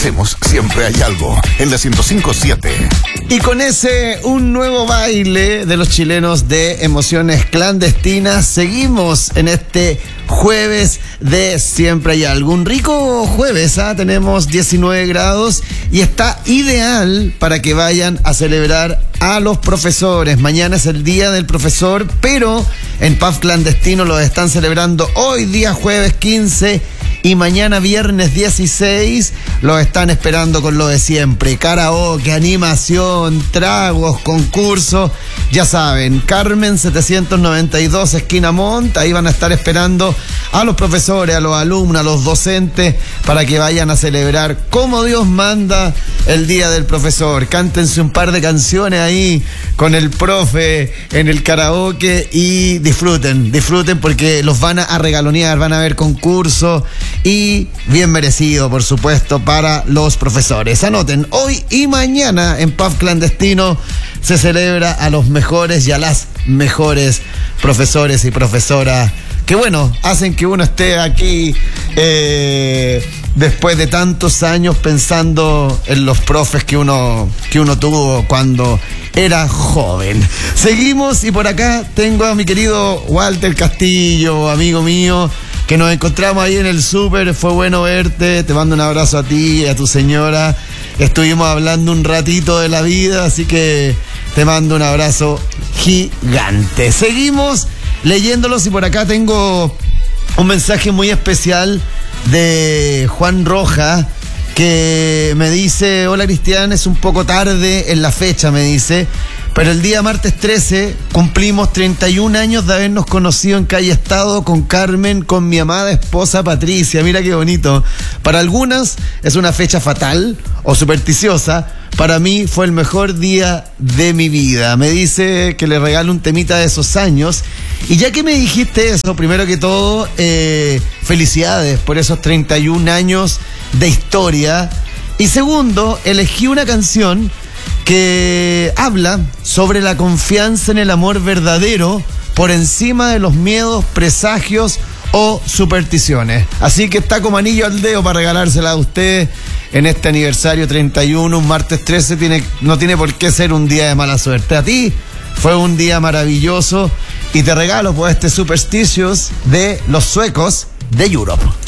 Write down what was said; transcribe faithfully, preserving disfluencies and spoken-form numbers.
hacemos Siempre Hay Algo en la ciento cinco punto siete. Y con ese, un nuevo baile de los chilenos de Emociones Clandestinas, seguimos en este jueves de Siempre Hay Algo. Un rico jueves, ¿ah? Tenemos diecinueve grados y está ideal para que vayan a celebrar a los profesores. Mañana es el día del profesor, pero en P A F Clandestino lo están celebrando hoy, día jueves quince, y mañana viernes dieciséis los están esperando con lo de siempre: karaoke, animación, tragos, concursos. Ya saben, Carmen setecientos noventa y dos, esquina Montt. Ahí van a estar esperando a los profesores, a los alumnos, a los docentes, para que vayan a celebrar como Dios manda el día del profesor. Cántense un par de canciones ahí con el profe en el karaoke y disfruten, disfruten porque los van a regalonear, van a haber concursos y bien merecido, por supuesto, para los profesores. Anoten, hoy y mañana en P A F Clandestino se celebra a los mejores y a las mejores profesores y profesoras que, bueno, hacen que uno esté aquí eh, después de tantos años pensando en los profes que uno, que uno tuvo cuando era joven. Seguimos y por acá tengo a mi querido Walter Castillo, amigo mío, que nos encontramos ahí en el súper. Fue bueno verte, te mando un abrazo a ti y a tu señora. Estuvimos hablando un ratito de la vida, así que te mando un abrazo gigante. Seguimos leyéndolos y por acá tengo un mensaje muy especial de Juan Roja, que me dice: hola Cristian, es un poco tarde en la fecha, me dice, pero el día martes trece cumplimos treinta y un años de habernos conocido en Calle Estado con Carmen, con mi amada esposa Patricia. Mira qué bonito. Para algunas es una fecha fatal o supersticiosa. Para mí fue el mejor día de mi vida. Me dice que le regalo un temita de esos años. Y ya que me dijiste eso, primero que todo, eh, felicidades por esos treinta y un años de historia. Y segundo, elegí una canción que habla sobre la confianza en el amor verdadero por encima de los miedos, presagios o supersticiones. Así que está como anillo al dedo para regalársela a usted en este aniversario treinta y uno, un martes trece. Tiene, no tiene por qué ser un día de mala suerte. A ti fue un día maravilloso y te regalo pues este Superstitious de los suecos de Europe.